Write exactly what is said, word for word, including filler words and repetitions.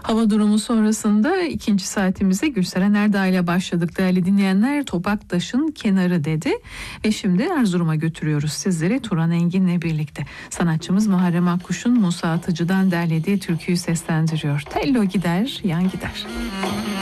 Hava durumu sonrasında ikinci saatimize Gülseren Erdağ ile başladık değerli dinleyenler. Topaktaş'ın kenarı dedi ve şimdi Erzurum'a götürüyoruz sizleri Turan Engin'le birlikte. Sanatçımız Muharrem Akkuş'un Musa Atıcı'dan derlediği türküyü seslendiriyor. Tello gider, yan gider.